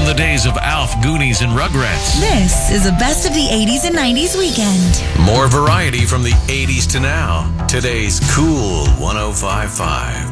the days of Alf, Goonies, and Rugrats. This is a best of the 80s and 90s weekend. More variety from the 80s to now. Today's Cool 105.5.